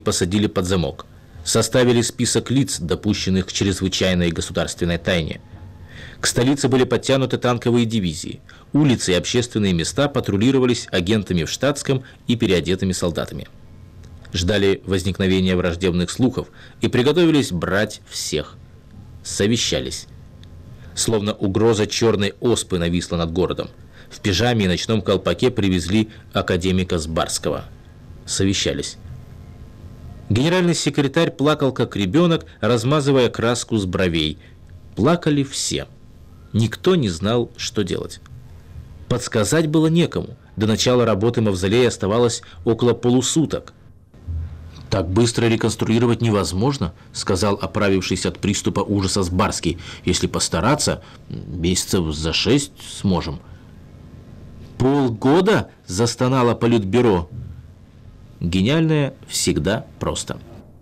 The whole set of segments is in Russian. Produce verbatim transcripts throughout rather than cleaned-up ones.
посадили под замок. Составили список лиц, допущенных к чрезвычайной государственной тайне. К столице были подтянуты танковые дивизии. Улицы и общественные места патрулировались агентами в штатском и переодетыми солдатами. Ждали возникновения враждебных слухов и приготовились брать всех. Совещались. Словно угроза черной оспы нависла над городом. В пижаме и ночном колпаке привезли академика Сбарского. Совещались. Генеральный секретарь плакал как ребенок, размазывая краску с бровей. Плакали все. Никто не знал, что делать. Подсказать было некому. До начала работы мавзолея оставалось около полусуток. «Так быстро реконструировать невозможно», — сказал оправившийся от приступа ужаса Сбарский. «Если постараться, месяцев за шесть сможем». «Полгода?» — застонало Политбюро. Гениальное всегда просто.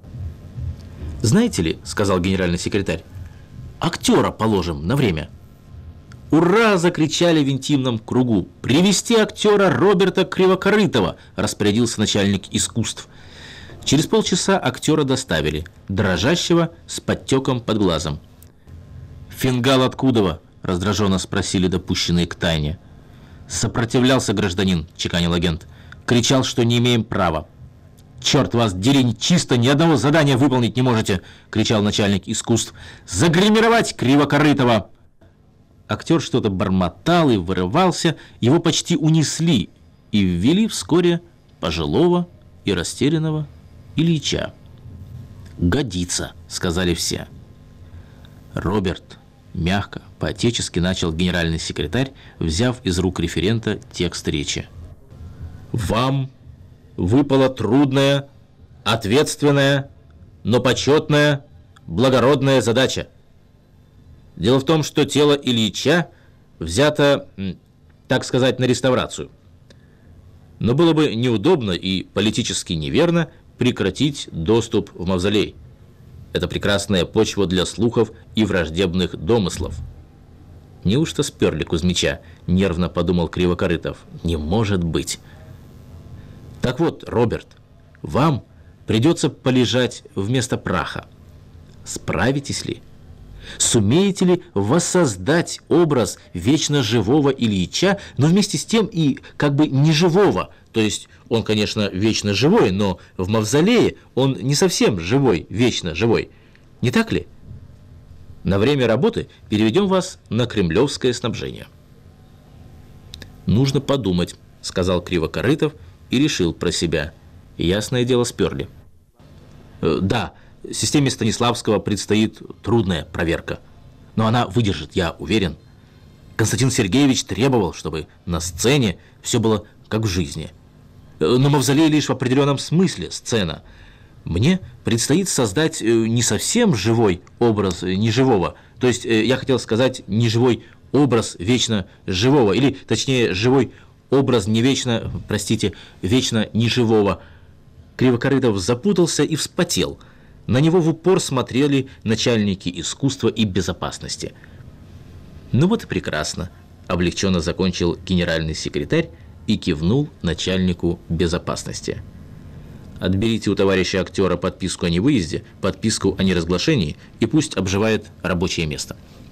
«Знаете ли, — сказал генеральный секретарь, — актера положим на время». «Ура!» — закричали в интимном кругу. «Привести актера Роберта Кривокорытова!» — распорядился начальник искусств. Через полчаса актера доставили, дрожащего, с подтеком под глазом. «Фингал откуда?» — раздраженно спросили допущенные к тайне. «Сопротивлялся гражданин», — чеканил агент. «Кричал, что не имеем права». «Черт вас дери, чисто ни одного задания выполнить не можете!» — кричал начальник искусств. «Загримировать Кривокорытова!» Актер что-то бормотал и вырывался, его почти унесли и ввели вскоре пожилого и растерянного Ильича. «Годится», — сказали все. «Роберт», — мягко, по-отечески начал генеральный секретарь, взяв из рук референта текст речи. «Вам выпала трудная, ответственная, но почетная, благородная задача. Дело в том, что тело Ильича взято, так сказать, на реставрацию. Но было бы неудобно и политически неверно прекратить доступ в мавзолей. Это прекрасная почва для слухов и враждебных домыслов». «Неужто сперли Кузьмича?» — нервно подумал Кривокорытов. «Не может быть». «Так вот, Роберт, вам придется полежать вместо праха. Справитесь ли? Сумеете ли воссоздать образ вечно живого Ильича, но вместе с тем и как бы неживого? То есть он, конечно, вечно живой, но в мавзолее он не совсем живой, вечно живой. Не так ли? На время работы переведем вас на кремлевское снабжение». «Нужно подумать», — сказал Кривокорытов и решил про себя. Ясное дело, сперли. «Да, системе Станиславского предстоит трудная проверка, но она выдержит, я уверен. Константин Сергеевич требовал, чтобы на сцене все было как в жизни. Но мавзолей лишь в определенном смысле сцена. Мне предстоит создать не совсем живой образ неживого, то есть я хотел сказать неживой образ вечно живого, или точнее живой образ не вечно, простите, вечно неживого». Кривокорытов запутался и вспотел. На него в упор смотрели начальники искусства и безопасности. «Ну вот и прекрасно», — облегченно закончил генеральный секретарь и кивнул начальнику безопасности. «Отберите у товарища актера подписку о невыезде, подписку о неразглашении, и пусть обживает рабочее место».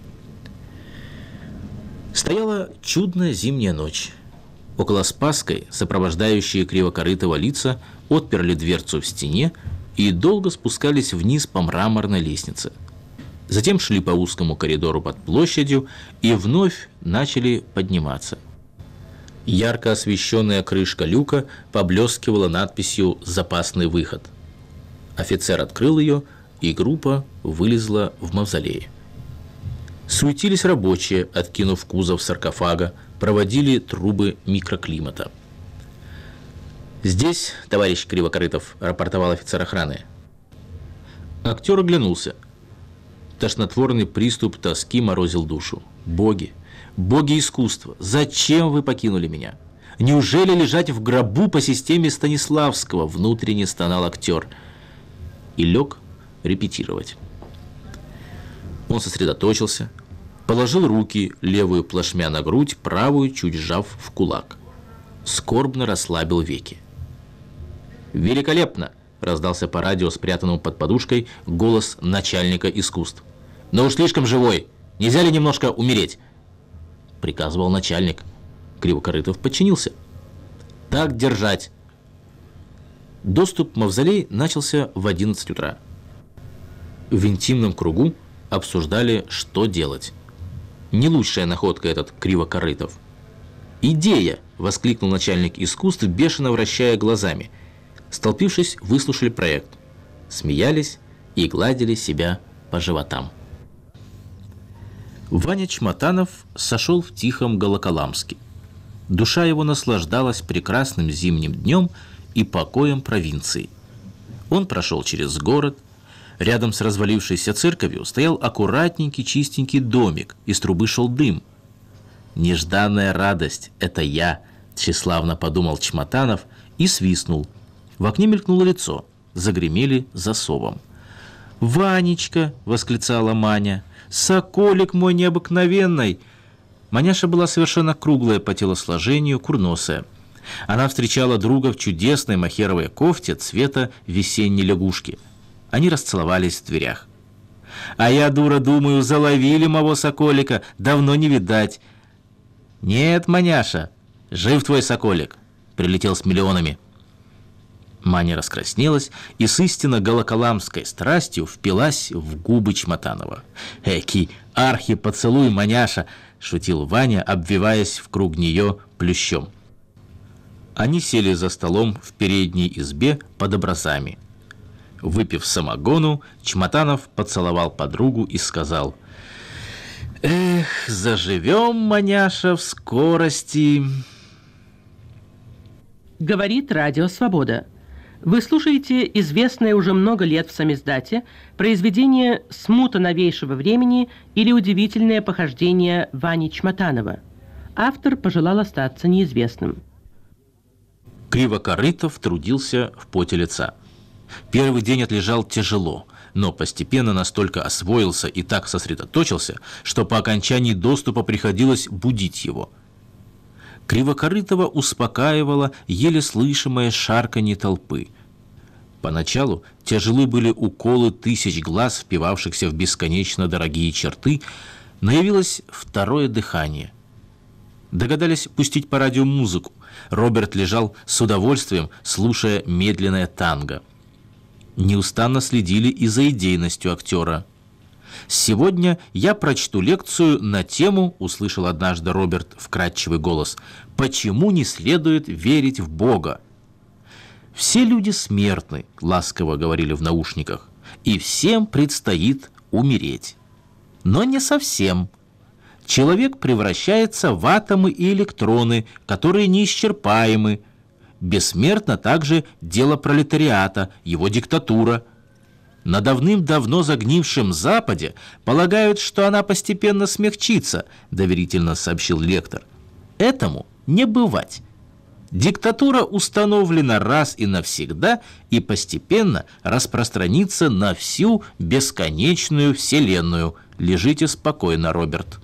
Стояла чудная зимняя ночь. Около Спасской сопровождающие Кривокорытова лица отперли дверцу в стене и долго спускались вниз по мраморной лестнице. Затем шли по узкому коридору под площадью и вновь начали подниматься. Ярко освещенная крышка люка поблескивала надписью «Запасный выход». Офицер открыл ее, и группа вылезла в мавзолей. Суетились рабочие, откинув кузов саркофага, проводили трубы микроклимата. «Здесь, товарищ Кривокорытов», — рапортовал офицер охраны. Актер оглянулся. Тошнотворный приступ тоски морозил душу. «Боги, боги искусства, зачем вы покинули меня? Неужели лежать в гробу по системе Станиславского?» — внутренне стонал актер. И лег репетировать. Он сосредоточился, положил руки, левую плашмя на грудь, правую чуть сжав в кулак. Скорбно расслабил веки. «Великолепно!» — раздался по радио, спрятанному под подушкой, голос начальника искусств. «Но уж слишком живой. Нельзя ли немножко умереть?» — приказывал начальник. Кривокорытов подчинился. «Так держать!» Доступ в мавзолей начался в одиннадцать утра. В интимном кругу обсуждали, что делать. Не лучшая находка этот Кривокорытов. «Идея!» — воскликнул начальник искусств, бешено вращая глазами. Столпившись, выслушали проект. Смеялись и гладили себя по животам. Ваня Чмотанов сошел в Тихом Волоколамске. Душа его наслаждалась прекрасным зимним днем и покоем провинции. Он прошел через город. Рядом с развалившейся церковью стоял аккуратненький чистенький домик, из трубы шел дым. «Нежданная радость — это я», — тщеславно подумал Чмотанов и свистнул. В окне мелькнуло лицо, загремели засовом. «Ванечка!» — восклицала Маня. «Соколик мой необыкновенный!» Маняша была совершенно круглая по телосложению, курносая. Она встречала друга в чудесной махеровой кофте цвета весенней лягушки. Они расцеловались в дверях. «А я, дура, думаю, заловили моего соколика, давно не видать». «Нет, Маняша, жив твой соколик, прилетел с миллионами». Маня раскраснелась и с истинно волоколамской страстью впилась в губы Чмотанова. «Эки, архи-поцелуй, Маняша!» — шутил Ваня, обвиваясь в круг нее плющом. Они сели за столом в передней избе под образами. Выпив самогону, Чмотанов поцеловал подругу и сказал: «Эх, заживем, Маняша, в скорости». Говорит Радио Свобода. Вы слушаете известное уже много лет в самиздате произведение «Смута новейшего времени» или «Удивительное похождение Вани Чмотанова». Автор пожелал остаться неизвестным. Кривокорытов трудился в поте лица. Первый день отлежал тяжело, но постепенно настолько освоился и так сосредоточился, что по окончании доступа приходилось будить его. Кривокорытова успокаивало еле слышимое шарканье толпы. Поначалу тяжелы были уколы тысяч глаз, впивавшихся в бесконечно дорогие черты, но явилось второе дыхание. Догадались пустить по радио музыку. Роберт лежал с удовольствием, слушая медленное танго. Неустанно следили и за идейностью актера. «Сегодня я прочту лекцию на тему», — услышал однажды Роберт вкрадчивый голос, «почему не следует верить в Бога». «Все люди смертны», — ласково говорили в наушниках, «и всем предстоит умереть». Но не совсем. Человек превращается в атомы и электроны, которые неисчерпаемы. Бессмертно также дело пролетариата, его диктатура. На давным-давно загнившем Западе полагают, что она постепенно смягчится, доверительно сообщил лектор. Этому не бывать. Диктатура установлена раз и навсегда и постепенно распространится на всю бесконечную вселенную. Лежите спокойно, Роберт.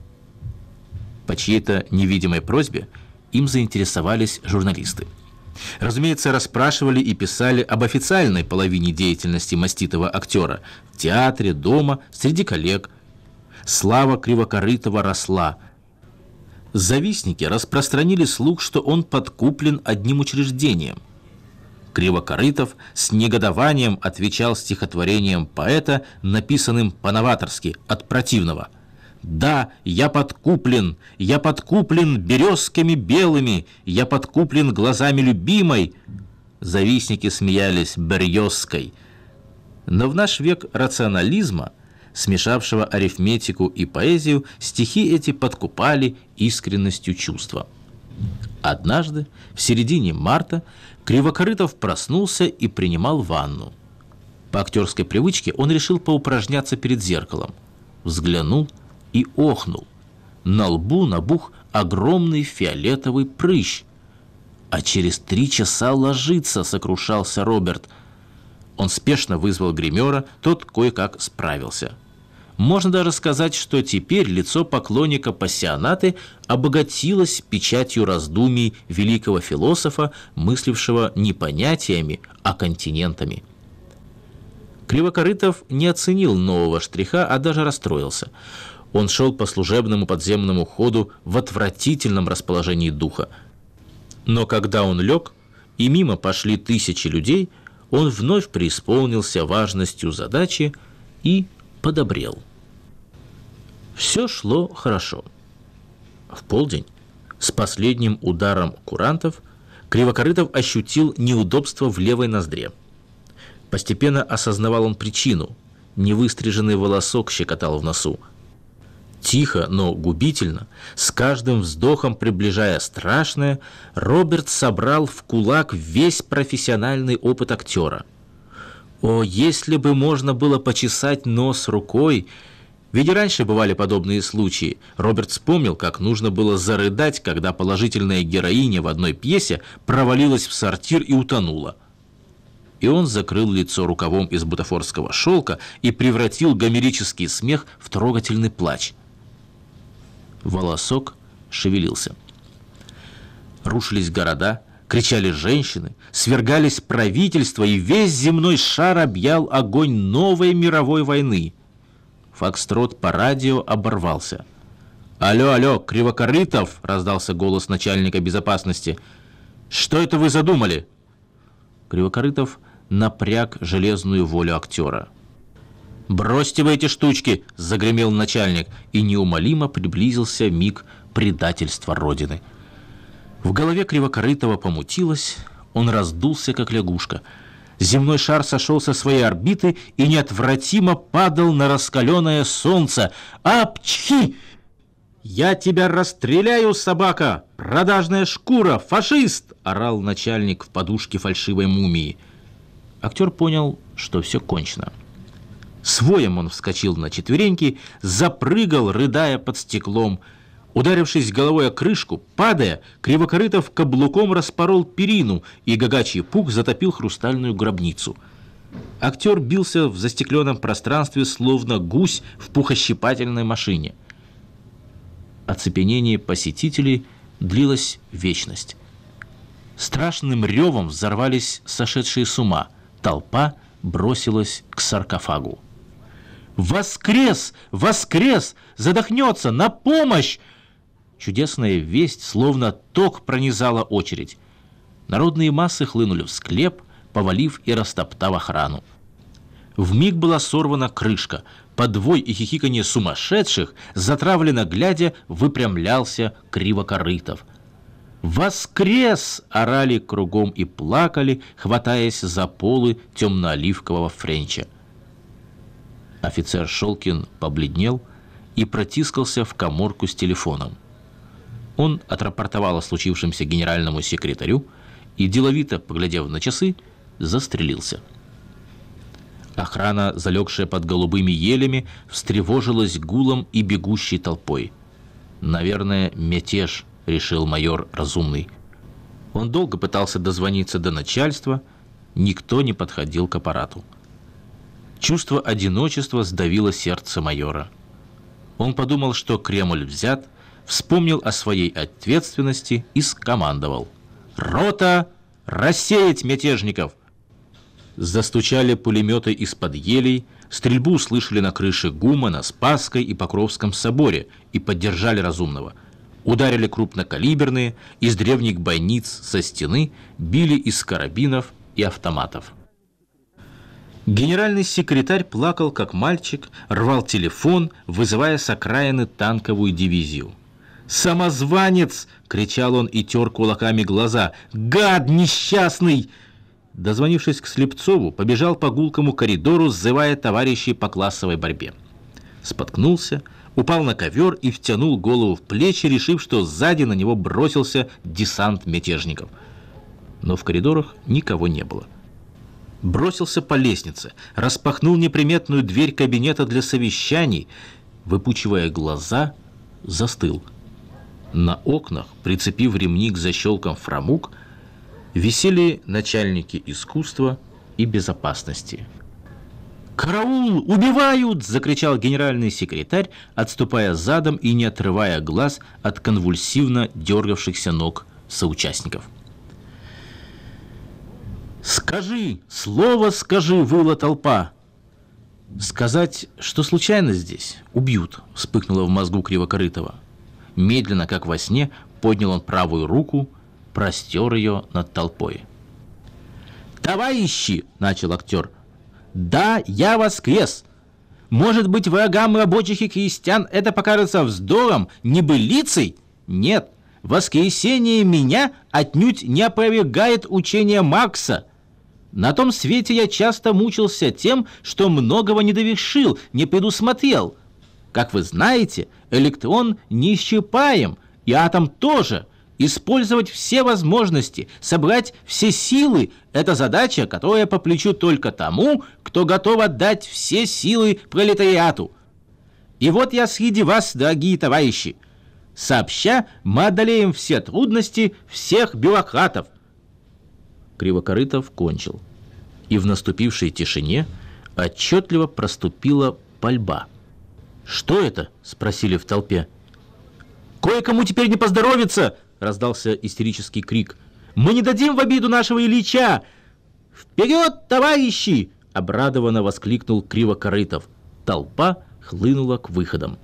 По чьей-то невидимой просьбе им заинтересовались журналисты. Разумеется, расспрашивали и писали об официальной половине деятельности маститого актера в театре, дома, среди коллег. Слава Кривокорытова росла. Завистники распространили слух, что он подкуплен одним учреждением. Кривокорытов с негодованием отвечал стихотворением поэта, написанным по-новаторски, от противного. «Да, я подкуплен, я подкуплен березками белыми, я подкуплен глазами любимой». Завистники смеялись березкой. Но в наш век рационализма, смешавшего арифметику и поэзию, стихи эти подкупали искренностью чувства. Однажды, в середине марта, Кривокорытов проснулся и принимал ванну. По актерской привычке он решил поупражняться перед зеркалом. Взглянул и охнул. На лбу набух огромный фиолетовый прыщ. «А через три часа ложится», — сокрушался Роберт. Он спешно вызвал гримера, тот кое-как справился. Можно даже сказать, что теперь лицо поклонника пассионаты обогатилось печатью раздумий великого философа, мыслившего не понятиями, а континентами. Кривокорытов не оценил нового штриха, а даже расстроился. Он шел по служебному подземному ходу в отвратительном расположении духа. Но когда он лег, и мимо пошли тысячи людей, он вновь преисполнился важностью задачи и подобрел. Все шло хорошо. В полдень, с последним ударом курантов, Кривокорытов ощутил неудобство в левой ноздре. Постепенно осознавал он причину. Невыстриженный волосок щекотал в носу. Тихо, но губительно, с каждым вздохом приближая страшное, Роберт собрал в кулак весь профессиональный опыт актера. О, если бы можно было почесать нос рукой! Ведь и раньше бывали подобные случаи. Роберт вспомнил, как нужно было зарыдать, когда положительная героиня в одной пьесе провалилась в сортир и утонула. И он закрыл лицо рукавом из бутафорского шелка и превратил гомерический смех в трогательный плач. Волосок шевелился. Рушились города, кричали женщины, свергались правительства, и весь земной шар объял огонь новой мировой войны. Фокстрот по радио оборвался. «Алло, алло, Кривокорытов!» — раздался голос начальника безопасности. «Что это вы задумали?» Кривокорытов напряг железную волю актера. «Бросьте вы эти штучки!» — загремел начальник, и неумолимо приблизился миг предательства Родины. В голове Кривокорытова помутилось, он раздулся, как лягушка. Земной шар сошел со своей орбиты и неотвратимо падал на раскаленное солнце. «Апчхи! Я тебя расстреляю, собака! Продажная шкура! Фашист!» — орал начальник в подушке фальшивой мумии. Актер понял, что все кончено. С воем он вскочил на четвереньки, запрыгал, рыдая под стеклом. Ударившись головой о крышку, падая, Кривокорытов каблуком распорол перину, и гагачий пух затопил хрустальную гробницу. Актер бился в застекленном пространстве, словно гусь в пухощипательной машине. Оцепенение посетителей длилось вечность. Страшным ревом взорвались сошедшие с ума. Толпа бросилась к саркофагу. «Воскрес! Воскрес! Задохнется! На помощь!» Чудесная весть, словно ток, пронизала очередь. Народные массы хлынули в склеп, повалив и растоптав охрану. Вмиг была сорвана крышка. Под вой и хихиканье сумасшедших, затравленно глядя, выпрямлялся Кривокорытов. «Воскрес!» — орали кругом и плакали, хватаясь за полы темно-оливкового френча. Офицер Шолкин побледнел и протискался в каморку с телефоном. Он отрапортовал о случившемся генеральному секретарю и, деловито поглядев на часы, застрелился. Охрана, залегшая под голубыми елями, встревожилась гулом и бегущей толпой. «Наверное, мятеж», — решил майор Разумный. Он долго пытался дозвониться до начальства, никто не подходил к аппарату. Чувство одиночества сдавило сердце майора. Он подумал, что Кремль взят, вспомнил о своей ответственности и скомандовал: «Рота, рассеять мятежников!» Застучали пулеметы из-под елей, стрельбу услышали на крыше ГУМа, на Спасской и Покровском соборе и поддержали Разумного. Ударили крупнокалиберные, из древних бойниц со стены, били из карабинов и автоматов. Генеральный секретарь плакал, как мальчик, рвал телефон, вызывая с окраины танковую дивизию. «Самозванец!» — кричал он и тер кулаками глаза. «Гад несчастный!» Дозвонившись к Слепцову, побежал по гулкому коридору, сзывая товарищей по классовой борьбе. Споткнулся, упал на ковер и втянул голову в плечи, решив, что сзади на него бросился десант мятежников. Но в коридорах никого не было. Бросился по лестнице, распахнул неприметную дверь кабинета для совещаний, выпучивая глаза, застыл. На окнах, прицепив ремни к защелкам фрамуг, висели начальники искусства и безопасности. «Караул! Убивают!» – закричал генеральный секретарь, отступая задом и не отрывая глаз от конвульсивно дергавшихся ног соучастников. «Скажи! Слово скажи!» – выла толпа. «Сказать, что случайно здесь? Убьют!» – вспыхнуло в мозгу Кривокорытова. Медленно, как во сне, поднял он правую руку, простер ее над толпой. «Товарищи!» – начал актер. «Да, я воскрес! Может быть, врагам рабочих и крестьян это покажется вздором, небылицей? Нет, воскресение меня отнюдь не опровергает учение Маркса. На том свете я часто мучился тем, что многого не довершил, не предусмотрел. Как вы знаете, электрон неисчерпаем, и атом тоже. Использовать все возможности, собрать все силы – это задача, которая по плечу только тому, кто готов отдать все силы пролетариату. И вот я среди вас, дорогие товарищи. Сообща мы одолеем все трудности всех бюрократов». Кривокорытов кончил, и в наступившей тишине отчетливо проступила пальба. «Что это?» – спросили в толпе. «Кое-кому теперь не поздоровится!» – раздался истерический крик. «Мы не дадим в обиду нашего Ильича!» «Вперед, товарищи!» – обрадованно воскликнул Кривокорытов. Толпа хлынула к выходам.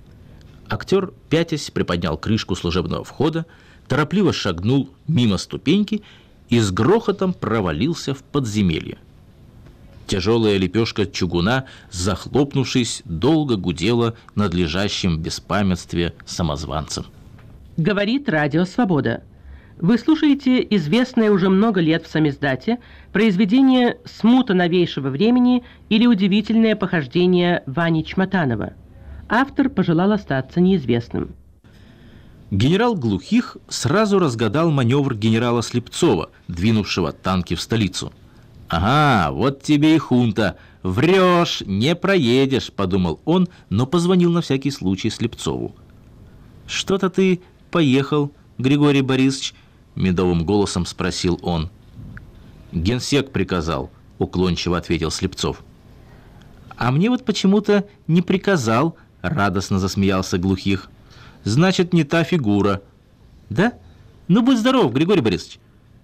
Актер, пятясь, приподнял крышку служебного входа, торопливо шагнул мимо ступеньки и с грохотом провалился в подземелье. Тяжелая лепешка чугуна, захлопнувшись, долго гудела над лежащим в беспамятстве самозванцем. Говорит Радио Свобода. Вы слушаете известное уже много лет в самиздате произведение «Смута новейшего времени» или «Удивительное похождение Вани Чматанова». Автор пожелал остаться неизвестным. Генерал Глухих сразу разгадал маневр генерала Слепцова, двинувшего танки в столицу. «Ага, вот тебе и хунта. Врешь, не проедешь», — подумал он, но позвонил на всякий случай Слепцову. «Что-то ты поехал, Григорий Борисович?» — медовым голосом спросил он. «Генсек приказал», — уклончиво ответил Слепцов. «А мне вот почему-то не приказал», — радостно засмеялся Глухих. «Значит, не та фигура». «Да? Ну, будь здоров, Григорий Борисович».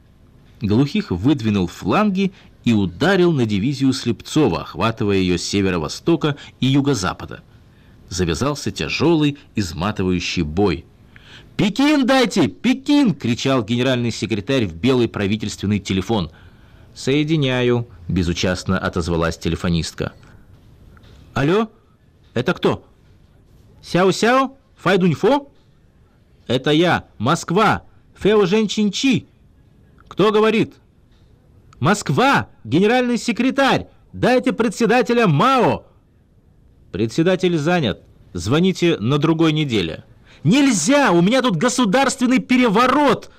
Глухих выдвинул фланги и ударил на дивизию Слепцова, охватывая ее с северо-востока и юго-запада. Завязался тяжелый, изматывающий бой. «Пекин дайте! Пекин!» — кричал генеральный секретарь в белый правительственный телефон. «Соединяю», — безучастно отозвалась телефонистка. «Алло? Это кто? Сяо-сяо? Файдуньфо?» «Это я, Москва, Фео Женчинчи». «Кто говорит?» «Москва! Генеральный секретарь! Дайте председателя Мао!» «Председатель занят. Звоните на другой неделе». «Нельзя! У меня тут государственный переворот!»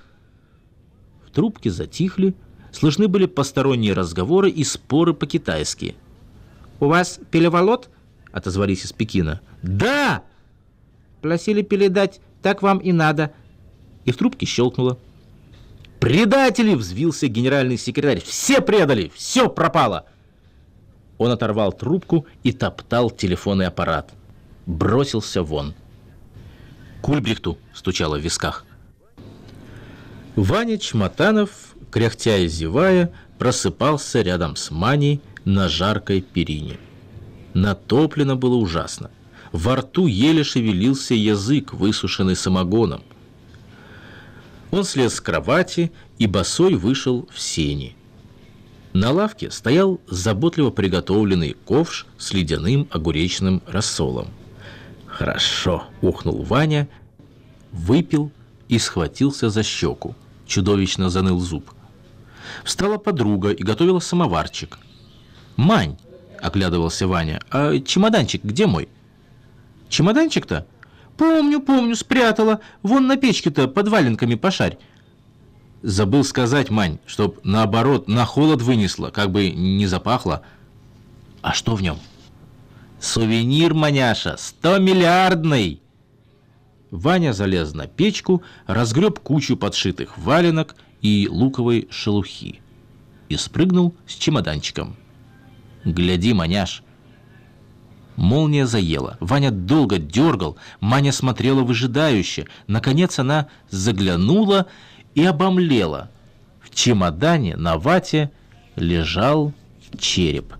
В трубке затихли, слышны были посторонние разговоры и споры по-китайски. «У вас переворот?» — отозвались из Пекина. «Да!» «Просили передать, так вам и надо». И в трубке щелкнуло. «Предатели!» — взвился генеральный секретарь. «Все предали! Все пропало!» Он оторвал трубку и топтал телефонный аппарат. Бросился вон. Кульбрихту стучало в висках. Ваня Чматанов, кряхтя и зевая, просыпался рядом с Маней на жаркой перине. Натоплено было ужасно. Во рту еле шевелился язык, высушенный самогоном. Он слез с кровати и босой вышел в сени. На лавке стоял заботливо приготовленный ковш с ледяным огуречным рассолом. «Хорошо!» — ухнул Ваня, выпил и схватился за щеку. Чудовищно заныл зуб. Встала подруга и готовила самоварчик. «Мань!» — оглядывался Ваня. «А чемоданчик где мой?» «Чемоданчик-то? Помню, помню, спрятала. Вон на печке-то под валенками пошарь». «Забыл сказать, Мань, чтоб наоборот на холод вынесла, как бы не запахло». «А что в нем?» «Сувенир, маняша, стомиллиардный!» Ваня залез на печку, разгреб кучу подшитых валенок и луковой шелухи и спрыгнул с чемоданчиком. Гляди, Маняш. Молния заела. Ваня долго дергал, Маня смотрела выжидающе. Наконец она заглянула и обомлела. В чемодане на вате лежал череп.